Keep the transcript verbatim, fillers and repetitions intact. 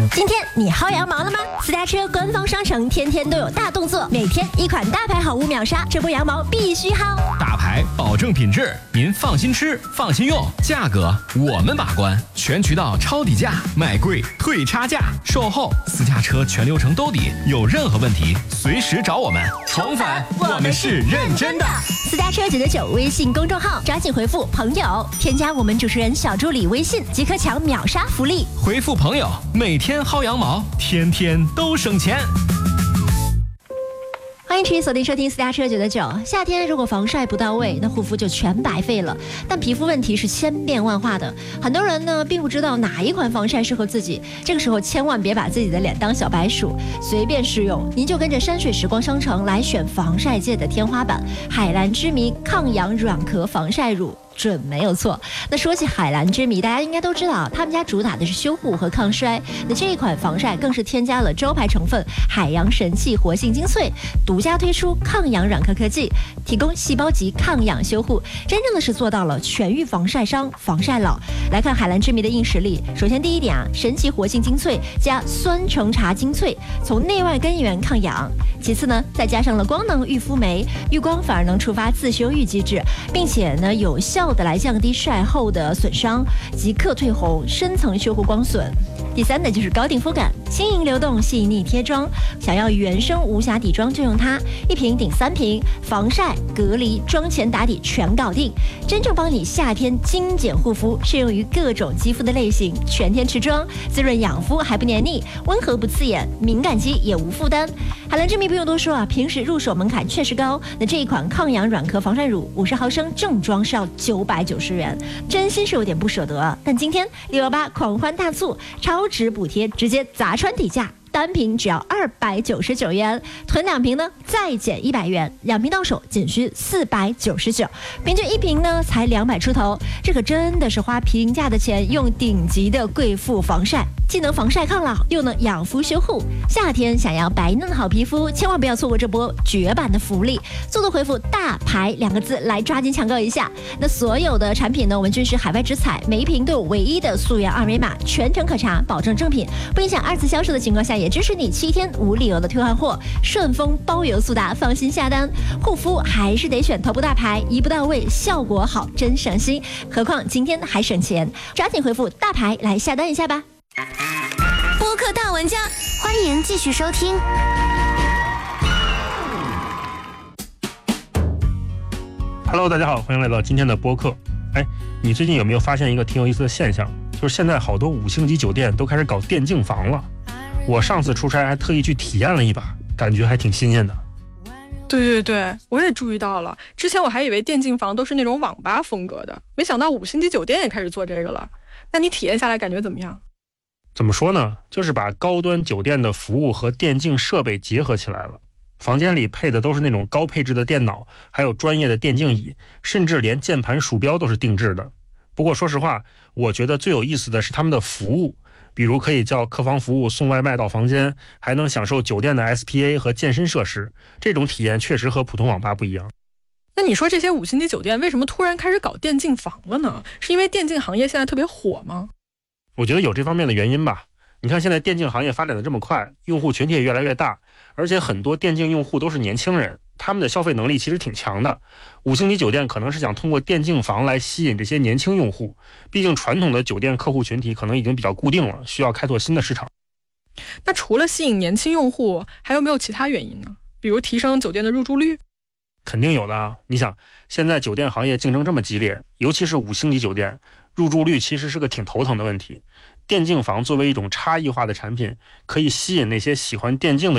今天你薅羊毛了吗？私家车官方商城天天都有大动作，每天一款大牌好物秒杀，这波羊毛必须薅。 大牌保证品质，您放心吃，放心用，价格我们把关，全渠道抄底价，买贵退差价，售后私家车全流程兜底，有任何问题随时找我们。宠粉，我们是认真的。 私家车九九九微信公众号，抓紧回复朋友，添加我们主持人小助理微信，即可抢秒杀福利。 回复朋友，每天薅羊毛，天天都省钱。 欢迎持续锁定收听私家车九九九。夏天如果防晒不到位，那护肤就全白费了。但皮肤问题是千变万化的，很多人呢并不知道哪一款防晒适合自己。这个时候千万别把自己的脸当小白鼠，随便试用。您就跟着山水时光商城来选防晒界的天花板——海蓝之谜抗氧软壳防晒乳。准没有错。那说起海蓝之谜，大家应该都知道，他们家主打的是修护和抗衰。那这一款防晒更是添加了招牌成分海洋神器活性精粹，独家推出抗氧软壳科技，提供细胞级抗氧修护，真正的是做到了全愈防晒伤、防晒老。来看海蓝之谜的硬实力，首先第一点啊，神奇活性精粹加酸橙茶精粹，从内外根源抗氧。其次呢，再加上了光能御肤酶，遇光反而能触发自修愈机制，并且呢有效的来降低晒后的损伤，即刻退红，深层修护光损。第三呢，就是高定肤感，轻盈流动，细腻贴妆。想要原生无瑕底妆就用它，一瓶顶三瓶，防晒、隔离、妆前打底全搞定，真正帮你夏天精简护肤，适用于各种肌肤的类型，全天持妆，滋润养肤还不黏腻，温和不刺眼，敏感肌也无负担。海蓝之谜不用多说啊，平时入手门槛确实高。那这一款抗氧软壳防晒乳五十毫升正装是要九百九十元，真心是有点不舍得。但今天六幺八狂欢大促，超值补贴直接砸穿底价，单瓶只要二百九十九元，囤两瓶呢再减一百元，两瓶到手仅需四百九十九，平均一瓶呢才两百出头，这可真的是花平价的钱用顶级的贵妇防晒，既能防晒抗老，又能养肤修护。夏天想要白嫩好皮肤，千万不要错过这波绝版的福利，速度回复大牌两个字来抓紧抢购一下。那所有的产品呢，我们均是海外直采，每一瓶都有唯一的溯源二维码，全程可查，保证正品，不影响二次销售的情况下，也支持你七天无理由的退换货，顺丰包邮速达，放心下单。护肤还是得选头部大牌，一步到位，效果好，真省心。何况今天还省钱，抓紧回复大牌来下单一下吧。 播客大玩家，欢迎继续收听。 Hello， 大家好，欢迎来到今天的播客。哎，你最近有没有发现一个挺有意思的现象？就是现在好多五星级酒店都开始搞电竞房了。我上次出差还特意去体验了一把，感觉还挺新鲜的。 对对对，我也注意到了。之前我还以为电竞房都是那种网吧风格的，没想到五星级酒店也开始做这个了。那你体验下来感觉怎么样？ 怎么说呢？就是把高端酒店的服务和电竞设备结合起来了。房间里配的都是那种高配置的电脑，还有专业的电竞椅，甚至连键盘鼠标都是定制的。不过说实话，我觉得最有意思的是他们的服务，比如可以叫客房服务送外卖到房间，还能享受酒店的 S P A 和健身设施，这种体验确实和普通网吧不一样。 那你说这些五星级酒店为什么突然开始搞电竞房了呢？是因为电竞行业现在特别火吗？ 我觉得有这方面的原因吧。你看现在电竞行业发展的这么快，用户群体也越来越大，而且很多电竞用户都是年轻人，他们的消费能力其实挺强的。五星级酒店可能是想通过电竞房来吸引这些年轻用户，毕竟传统的酒店客户群体可能已经比较固定了，需要开拓新的市场。 那除了吸引年轻用户，还有没有其他原因呢？比如提升酒店的入住率？ 肯定有的啊！你想，现在酒店行业竞争这么激烈，尤其是五星级酒店，入住率其实是个挺头疼的问题。电竞房作为一种差异化的产品，可以吸引那些喜欢电竞的